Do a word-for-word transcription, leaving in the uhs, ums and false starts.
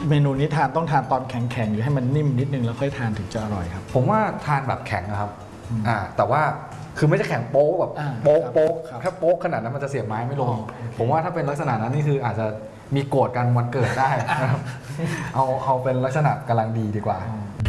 เมนูนี้ทานต้องทานตอนแข็งๆหรือให้มันนิ่มนิดนึงแล้วค่อยทานถึงจะอร่อยครับผมว่าทานแบบแข็งนะครับอ่าแต่ว่าคือไม่จะแข็งโป๊กแบบโป๊กโป๊กถ้าโป๊กขนาดนั้นมันจะเสียบไม้ไม่ลงผมว่าถ้าเป็นลักษณะนั้นนี่คืออาจจะมีโกรธกันวันเกิดได้นะครับเอาเอาเป็นลักษณะกำลังดีดีกว่า